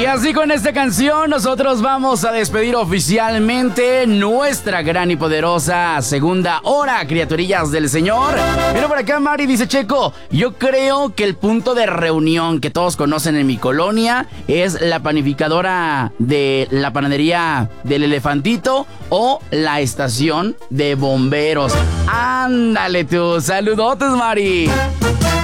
Y así con esta canción nosotros vamos a despedir oficialmente nuestra gran y poderosa segunda hora, criaturillas del Señor. Mira por acá Mari, dice Checo, yo creo que el punto de reunión que todos conocen en mi colonia es la panificadora de la panadería del Elefantito o la estación de bomberos. Ándale tú, saludotes Mari.